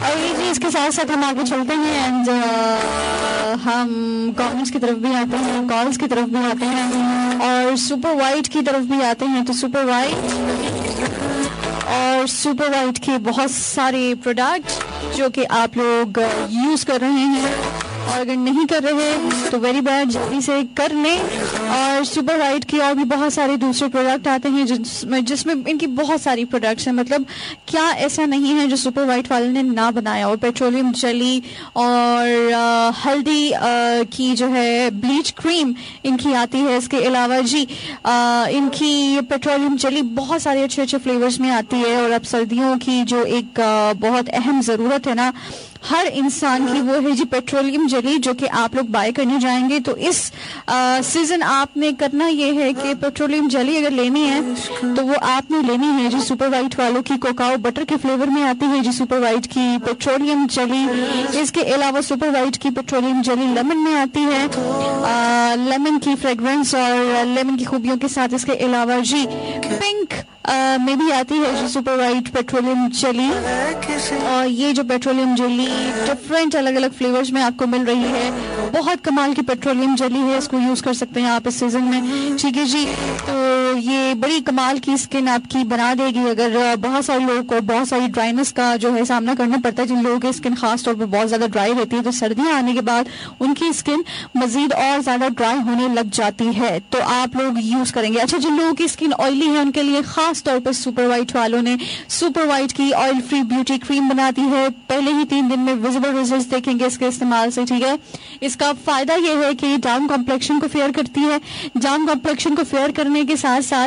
और ये चीज के साथ साथ हम आगे चलते हैं एंड हम कमेंट्स की तरफ भी आते हैं, कॉल्स की तरफ भी आते हैं और सुपर वाइट की तरफ भी आते हैं। तो सुपर वाइट और सुपर वाइट के बहुत सारे प्रोडक्ट जो कि आप लोग यूज कर रहे हैं, और अगर नहीं कर रहे तो वेरी बैड, जल्दी से कर लें। और सुपर वाइट की और भी बहुत सारे दूसरे प्रोडक्ट आते हैं जिसमें इनकी बहुत सारी प्रोडक्ट्स हैं। मतलब क्या ऐसा नहीं है जो सुपर वाइट वाले ने ना बनाया। और पेट्रोलियम जेली और हल्दी की जो है ब्लीच क्रीम इनकी आती है। इसके अलावा जी इनकी पेट्रोलियम जेली बहुत सारे अच्छे अच्छे फ्लेवर्स में आती है। और अब सर्दियों की जो एक बहुत अहम ज़रूरत है ना हर इंसान की, वो है जी पेट्रोलियम जेली, जो कि आप लोग बाय करने जाएंगे। तो इस सीजन आपने करना ये है कि पेट्रोलियम जेली अगर लेनी है तो वो आपने लेनी है जी सुपर वाइट वालों की। कोकाओ बटर के फ्लेवर में आती है जी सुपर वाइट की पेट्रोलियम जेली। इसके अलावा सुपर वाइट की पेट्रोलियम जेली लेमन में आती है, लेमन की फ्रेग्रेंस और लेमन की खूबियों के साथ। इसके अलावा जी पिंक में भी आती है जी सुपर वाइट पेट्रोलियम जेली। और ये जो पेट्रोलियम जेली डिफरेंट अलग अलग फ्लेवर्स में आपको मिल रही है। बहुत कमाल की पेट्रोलियम जेली है, इसको यूज कर सकते हैं आप इस सीजन में, ठीक है जी। तो ये बड़ी कमाल की स्किन आपकी बना देगी। अगर बहुत सारे लोगों को बहुत सारी ड्राइनेस का जो है सामना करना पड़ता है, जिन लोगों की स्किन खास तौर पर बहुत ज्यादा ड्राई रहती है, तो सर्दियां आने के बाद उनकी स्किन मजीद और ज्यादा ड्राई होने लग जाती है, तो आप लोग यूज करेंगे। अच्छा, जिन लोगों की स्किन ऑयली है उनके लिए खास तौर पर सुपर वाइट वालों ने सुपर वाइट की ऑयल फ्री ब्यूटी क्रीम बना दी है। पहले ही 3 दिन में विजिबल रिजल्ट देखेंगे इसके इस्तेमाल से, ठीक है। इसका फायदा यह है कि डार्क कॉम्प्लेक्शन को फेयर करती है। डार्क कॉम्प्लेक्शन को फेयर करने के साथ साथ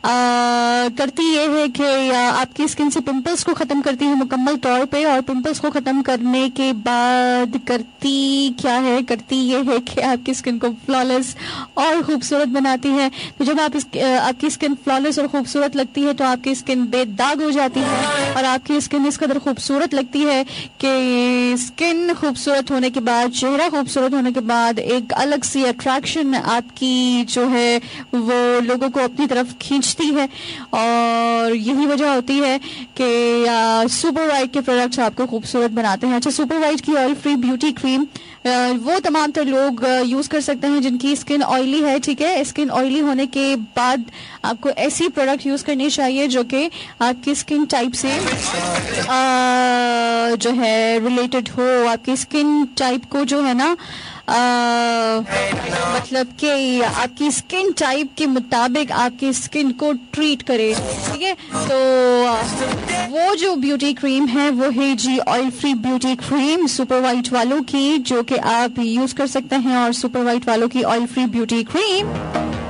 करती यह है कि आपकी स्किन से पिंपल्स को खत्म करती है मुकम्मल तौर पे। और पिंपल्स को खत्म करने के बाद करती क्या है, करती यह है कि आपकी स्किन को फ्लॉलेस और खूबसूरत बनाती है। तो जब आपकी स्किन फ्लॉलेस और खूबसूरत लगती है तो आपकी स्किन बेदाग हो जाती है। और आपकी स्किन इस कदर खूबसूरत लगती है कि स्किन खूबसूरत होने के बाद, चेहरा खूबसूरत होने के बाद एक अलग सी अट्रैक्शन आपकी जो है वो लोगों को अपनी तरफ खींचती है। और यही वजह होती है कि सुपर वाइट के प्रोडक्ट्स आपको खूबसूरत बनाते हैं। अच्छा, सुपर वाइट की ऑयल फ्री ब्यूटी क्रीम वो तमाम तर लोग यूज कर सकते हैं जिनकी स्किन ऑयली है, ठीक है। स्किन ऑयली होने के बाद आपको ऐसी प्रोडक्ट यूज करनी चाहिए जो कि आपकी स्किन टाइप से जो है रिलेटेड हो। आपकी स्किन टाइप को जो है ना मतलब कि आपकी स्किन टाइप के मुताबिक आपकी स्किन को ट्रीट करे, ठीक है। तो वो जो ब्यूटी क्रीम है वो है जी oil free beauty cream super white वालों की, जो कि आप यूज कर सकते हैं। और सुपर वाइट वालों की ऑयल फ्री ब्यूटी क्रीम